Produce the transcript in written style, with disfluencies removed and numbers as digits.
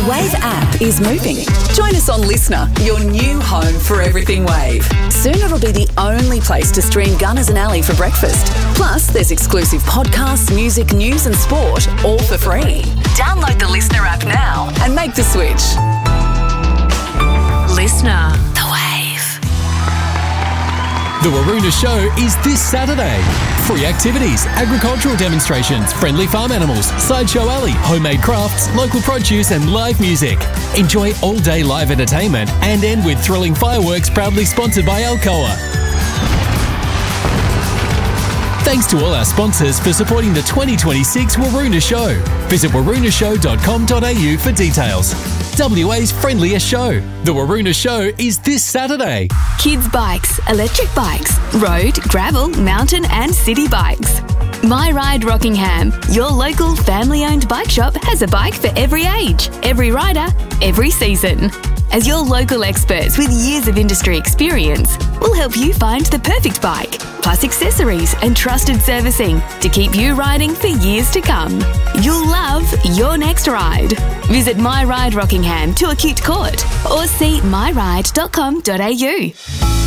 Wave app is moving. Join us on Listener, your new home for everything Wave. Soon it'll be the only place to stream Gunners and Alley for breakfast. Plus, there's exclusive podcasts, music, news and sport, all for free. Download the Listener app now and make the switch. Listener. The Wave. The Waroona Show is this Saturday. Free activities, agricultural demonstrations, friendly farm animals, sideshow alley, homemade crafts, local produce and live music. Enjoy all-day live entertainment and end with thrilling fireworks proudly sponsored by Alcoa. Thanks to all our sponsors for supporting the 2026 Waroona Show. Visit waroonashow.com.au for details. WA's friendliest show. The Waroona Show is this Saturday. Kids bikes, electric bikes, road, gravel, mountain and city bikes. My Ride Rockingham, your local family-owned bike shop, has a bike for every age, every rider, every season. As your local experts with years of industry experience, we'll help you find the perfect bike, plus accessories and trusted servicing to keep you riding for years to come. You'll love your next ride. Visit My Ride Rockingham to Acute Court or see myride.com.au.